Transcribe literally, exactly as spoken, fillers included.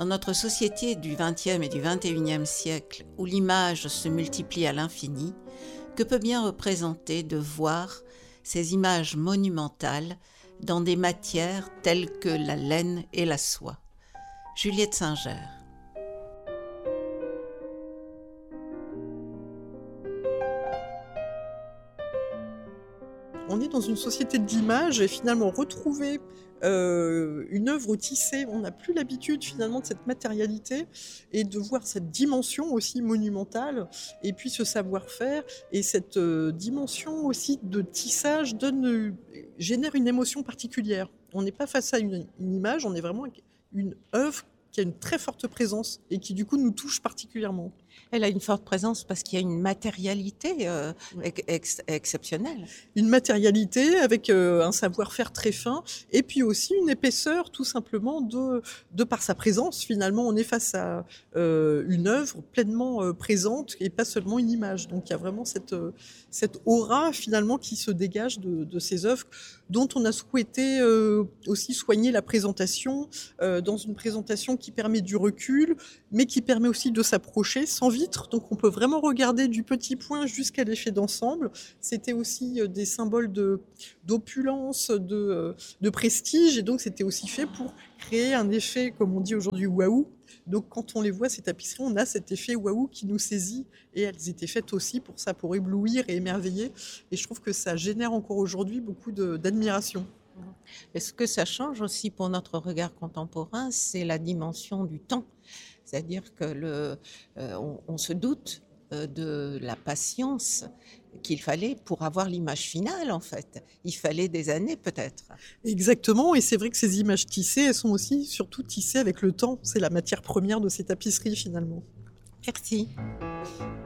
Dans notre société du vingtième et du vingt et unième siècle, où l'image se multiplie à l'infini, que peut bien représenter de voir ces images monumentales dans des matières telles que la laine et la soie? Juliette Singer. On est dans une société d'images et finalement retrouver euh, une œuvre tissée, on n'a plus l'habitude finalement de cette matérialité et de voir cette dimension aussi monumentale et puis ce savoir-faire et cette euh, dimension aussi de tissage donne, euh, génère une émotion particulière. On n'est pas face à une, une image, on est vraiment avec une œuvre qui a une très forte présence et qui du coup nous touche particulièrement. Elle a une forte présence parce qu'il y a une matérialité euh, Oui. ex- exceptionnelle. Une matérialité avec euh, un savoir-faire très fin et puis aussi une épaisseur tout simplement de, de par sa présence. Finalement, on est face à euh, une œuvre pleinement euh, présente et pas seulement une image. Donc il y a vraiment cette, euh, cette aura finalement qui se dégage de, de ces œuvres dont on a souhaité euh, aussi soigner la présentation euh, dans une présentation qui permet du recul mais qui permet aussi de s'approcher sans vitre. Donc on peut vraiment regarder du petit point jusqu'à l'effet d'ensemble. C'était aussi euh, des symboles de, d'opulence, de, euh, de prestige, et donc c'était aussi fait pour créer un effet, comme on dit aujourd'hui, waouh. Donc quand on les voit, ces tapisseries, on a cet effet waouh qui nous saisit, et elles étaient faites aussi pour ça, pour éblouir et émerveiller, et je trouve que ça génère encore aujourd'hui beaucoup de, d'admiration. Et ce que ça change aussi pour notre regard contemporain, c'est la dimension du temps. C'est-à-dire que le, euh, on, on se doute euh, de la patience qu'il fallait pour avoir l'image finale, en fait. Il fallait des années, peut-être. Exactement, et c'est vrai que ces images tissées, elles sont aussi surtout tissées avec le temps. C'est la matière première de ces tapisseries, finalement. Merci.